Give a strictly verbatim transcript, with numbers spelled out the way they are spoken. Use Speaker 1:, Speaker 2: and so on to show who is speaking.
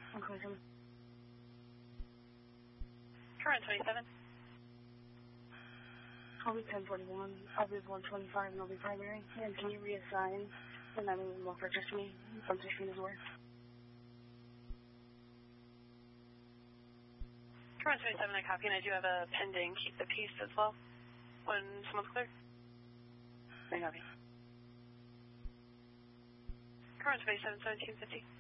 Speaker 1: one twenty-seven.
Speaker 2: Current twenty-seven.
Speaker 1: I'll be ten forty-one. I'll be one twenty-five and I'll be primary. And can you reassign the nine one one purchase to me from Tiffany Resort?
Speaker 2: Current twenty-seven, I copy, and I do have a pending keep the peace as well when someone's clear.
Speaker 1: I copy.
Speaker 2: Current twenty-seven, seventeen fifty.